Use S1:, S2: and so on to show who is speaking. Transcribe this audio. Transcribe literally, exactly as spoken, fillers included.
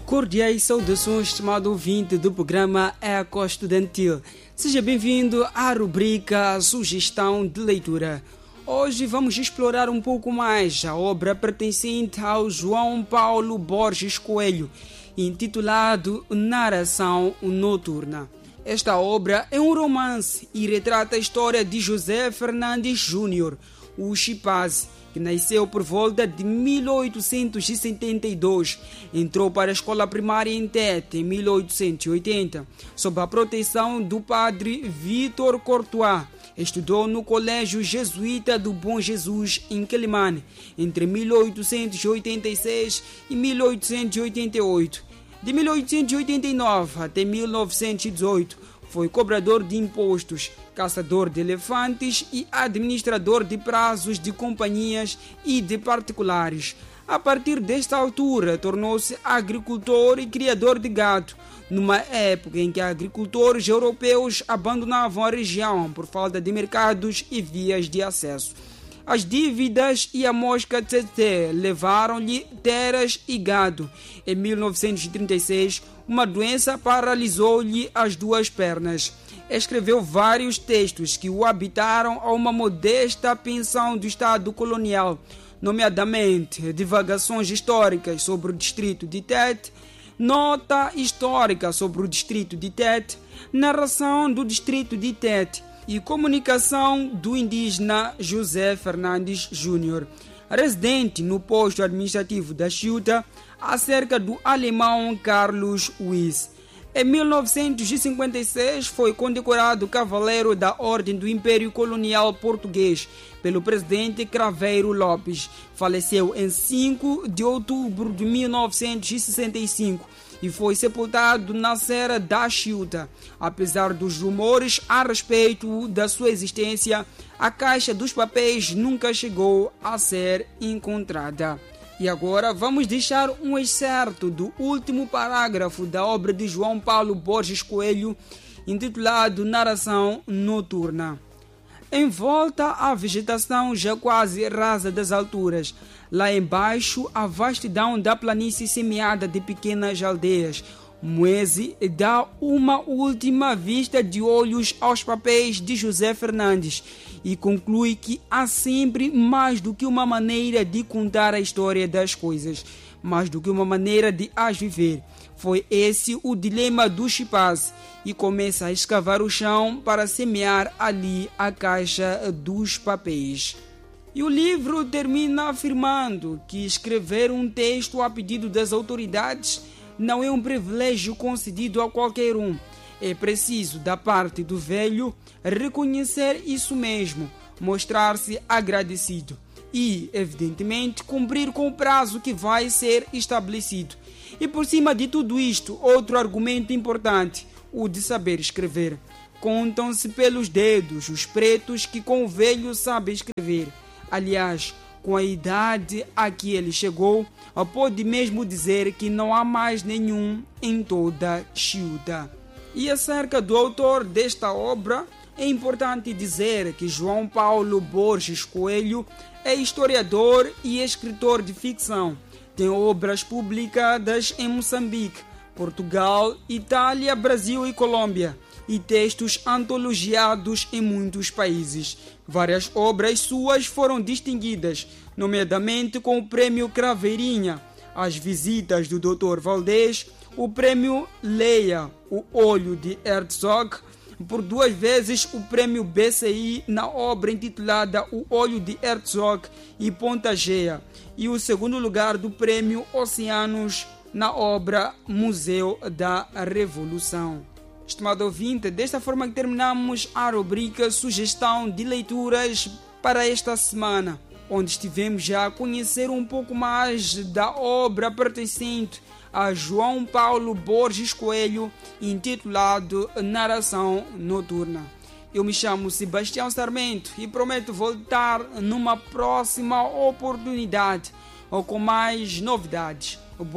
S1: Cordiais saudações, estimado ouvinte do programa Eco Estudantil. Seja bem-vindo à rubrica Sugestão de Leitura. Hoje vamos explorar um pouco mais a obra pertencente ao João Paulo Borges Coelho, intitulado Narração Noturna. Esta obra é um romance e retrata a história de José Fernandes Júnior, o Chipaz, que nasceu por volta de mil oitocentos e setenta e dois, entrou para a escola primária em Tete em mil oitocentos e oitenta, sob a proteção do padre Vitor Courtois. Estudou no Colégio Jesuíta do Bom Jesus em Quelimane entre mil oitocentos e oitenta e seis e mil oitocentos e oitenta e oito. De mil oitocentos e oitenta e nove até mil novecentos e dezoito, foi cobrador de impostos, caçador de elefantes e administrador de prazos de companhias e de particulares. A partir desta altura, tornou-se agricultor e criador de gado, numa época em que agricultores europeus abandonavam a região por falta de mercados e vias de acesso. As dívidas e a mosca tsetse levaram-lhe terras e gado. Em mil novecentos e trinta e seis, uma doença paralisou-lhe as duas pernas. Escreveu vários textos que o habitaram a uma modesta pensão do Estado colonial, nomeadamente divagações históricas sobre o distrito de Tete, nota histórica sobre o distrito de Tete, narração do distrito de Tete e comunicação do indígena José Fernandes Júnior, residente no posto administrativo da Ceuta, acerca do alemão Carlos Wyss. Em mil novecentos e cinquenta e seis foi condecorado Cavaleiro da Ordem do Império Colonial Português pelo presidente Craveiro Lopes. Faleceu em cinco de outubro de mil novecentos e sessenta e cinco e foi sepultado na Serra da Ceuta. Apesar dos rumores a respeito da sua existência, a caixa dos papéis nunca chegou a ser encontrada. E agora vamos deixar um excerto do último parágrafo da obra de João Paulo Borges Coelho, intitulado Narração Noturna. Em volta à vegetação já quase rasa das alturas, lá embaixo a vastidão da planície semeada de pequenas aldeias, Moise dá uma última vista de olhos aos papéis de José Fernandes e conclui que há sempre mais do que uma maneira de contar a história das coisas, mais do que uma maneira de as viver. Foi esse o dilema do Chipaz e começa a escavar o chão para semear ali a caixa dos papéis. E o livro termina afirmando que escrever um texto a pedido das autoridades não é um privilégio concedido a qualquer um. É preciso, da parte do velho, reconhecer isso mesmo, mostrar-se agradecido e, evidentemente, cumprir com o prazo que vai ser estabelecido. E por cima de tudo isto, outro argumento importante, o de saber escrever. Contam-se pelos dedos os pretos que com o velho sabem escrever. Aliás, com a idade a que ele chegou, pode mesmo dizer que não há mais nenhum em toda Ceuta. E acerca do autor desta obra, é importante dizer que João Paulo Borges Coelho é historiador e escritor de ficção. Tem obras publicadas em Moçambique, Portugal, Itália, Brasil e Colômbia, e textos antologiados em muitos países. Várias obras suas foram distinguidas, nomeadamente com o Prêmio Craveirinha, As Visitas do doutor Valdez, o Prêmio Leia, O Olho de Herzog, por duas vezes o Prêmio B C I na obra intitulada O Olho de Herzog e Pontagea, e o segundo lugar do Prêmio Oceanos na obra Museu da Revolução. Estimado ouvinte, desta forma que terminamos a rubrica Sugestão de Leituras para esta semana, onde estivemos já a conhecer um pouco mais da obra pertencente a João Paulo Borges Coelho, intitulado Narração Noturna. Eu me chamo Sebastião Sarmento e prometo voltar numa próxima oportunidade ou com mais novidades.